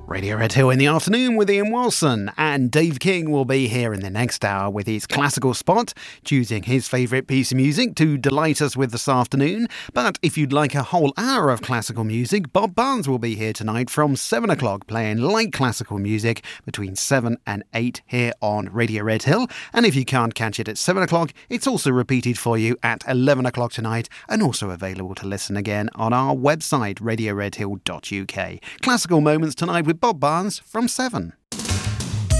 Radio Red Hill in the afternoon with Ian Wilson, and Dave King will be here in the next hour with his classical spot, choosing his favourite piece of music to delight us with this afternoon. But if you'd like a whole hour of classical music, Bob Barnes will be here tonight from 7 o'clock playing light classical music between 7 and 8 here on Radio Red Hill. And if you can't catch it at 7 o'clock, it's also repeated for you at 11 o'clock tonight and also available to listen again on our website radioredhill.uk. Classical moments tonight with Bob Barnes from 7.